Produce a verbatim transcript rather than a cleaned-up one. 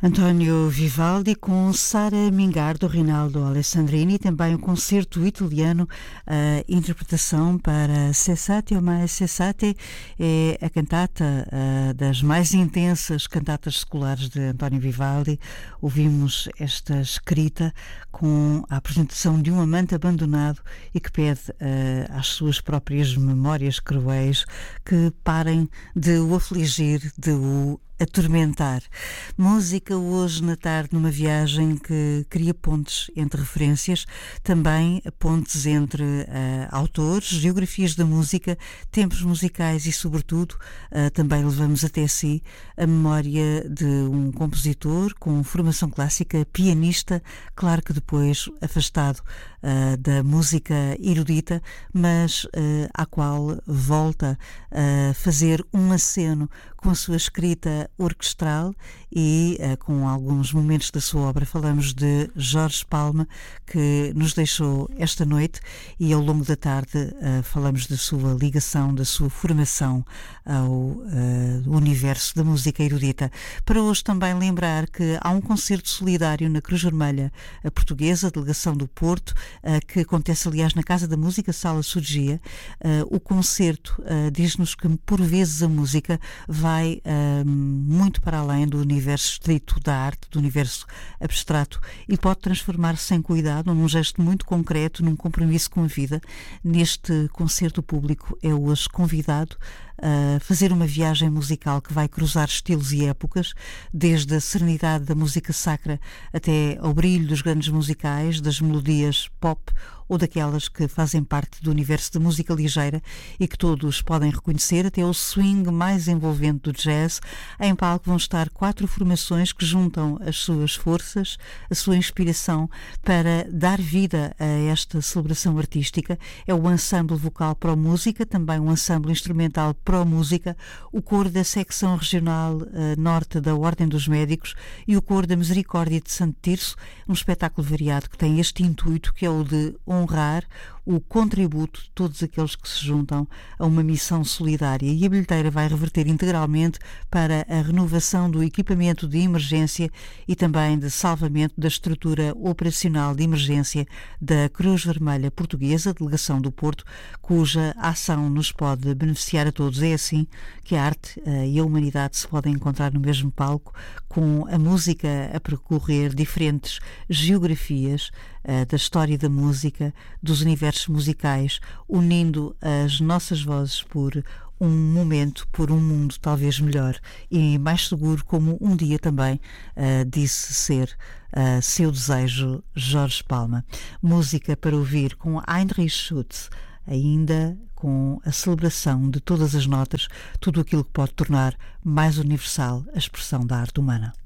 António Vivaldi com Sara Mingardo, Rinaldo Alessandrini, também um concerto italiano, a interpretação para Cessate ou mais Cessate, é a cantata a das mais intensas cantatas seculares de António Vivaldi. Ouvimos esta escrita com a apresentação de um amante abandonado e que pede uh, às suas próprias memórias cruéis que parem de o afligir, de o atormentar. Música hoje na tarde numa viagem que cria pontes entre referências, também pontes entre uh, autores, geografias da música, tempos musicais e, sobretudo, uh, também levamos até si a memória de um compositor com formação clássica, pianista, claro que depois afastado uh, da música erudita, mas uh, à qual volta a fazer um aceno com a sua escrita orquestral e uh, com alguns momentos da sua obra. Falamos de Jorge Palma, que nos deixou esta noite, e ao longo da tarde uh, falamos da sua ligação, da sua formação ao uh, universo da música erudita. Para hoje também lembrar que há um concerto solidário na Cruz Vermelha a Portuguesa, a delegação do Porto, uh, que acontece aliás na Casa da Música, Sala Surgia. Uh, o concerto uh, diz-nos que por vezes a música vai vai uh, muito para além do universo estrito da arte, do universo abstrato, e pode transformar-se sem cuidado num gesto muito concreto, num compromisso com a vida. Neste concerto, público é hoje convidado a fazer uma viagem musical que vai cruzar estilos e épocas, desde a serenidade da música sacra até ao brilho dos grandes musicais, das melodias pop ou daquelas que fazem parte do universo da música ligeira e que todos podem reconhecer, até o swing mais envolvente do jazz. Em palco vão estar quatro formações que juntam as suas forças, a sua inspiração para dar vida a esta celebração artística. É o Ensemble Vocal Pro Música, também um ensemble instrumental Pro Música, o coro da secção regional uh, norte da Ordem dos Médicos e o coro da Misericórdia de Santo Tirso, um espetáculo variado que tem este intuito, que é o de honrar o contributo de todos aqueles que se juntam a uma missão solidária, e a bilheteira vai reverter integralmente para a renovação do equipamento de emergência e também de salvamento da estrutura operacional de emergência da Cruz Vermelha Portuguesa, delegação do Porto, cuja ação nos pode beneficiar a todos. É assim que a arte uh, e a humanidade se podem encontrar no mesmo palco, com a música a percorrer diferentes geografias uh, da história da música, dos universos musicais, unindo as nossas vozes por um momento, por um mundo talvez melhor e mais seguro, como um dia também uh, disse ser uh, seu desejo Jorge Palma. Música para ouvir com Heinrich Schütz, ainda com a celebração de todas as notas, tudo aquilo que pode tornar mais universal a expressão da arte humana.